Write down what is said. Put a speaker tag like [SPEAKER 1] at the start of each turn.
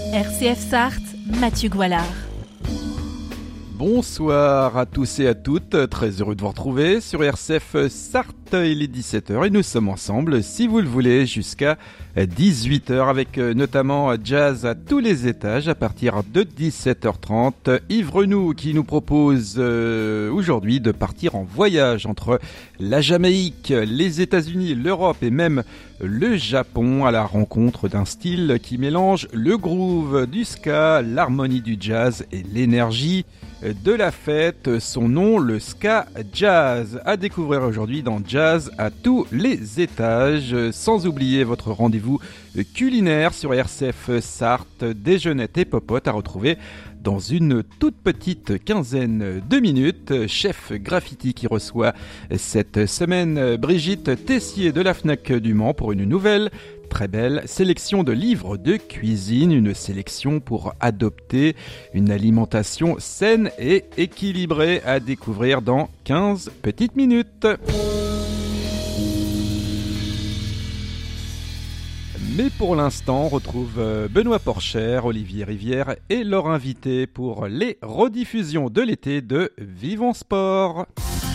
[SPEAKER 1] RCF Sarthe, Mathieu Goualard.
[SPEAKER 2] Bonsoir à tous et à toutes, très heureux de vous retrouver sur RCF Sarthe, il est 17h et nous sommes ensemble, si vous le voulez, jusqu'à 18h avec notamment jazz à tous les étages à partir de 17h30. Yves Renou qui nous propose aujourd'hui de partir en voyage entre la Jamaïque, les États-Unis, l'Europe et même le Japon à la rencontre d'un style qui mélange le groove du ska, l'harmonie du jazz et l'énergie de la fête, son nom le ska jazz, à découvrir aujourd'hui dans Jazz à tous les étages, sans oublier votre rendez-vous culinaire sur RCF Sarthe, déjeunette et popote à retrouver dans une toute petite quinzaine de minutes. Chef Graffiti qui reçoit cette semaine Brigitte Tessier de la FNAC du Mans pour une nouvelle très belle sélection de livres de cuisine, une sélection pour adopter une alimentation saine et équilibrée à découvrir dans 15 petites minutes. Mais pour l'instant, on retrouve Benoît Porcher, Olivier Rivière et leur invité pour les rediffusions de l'été de Vivons Sport.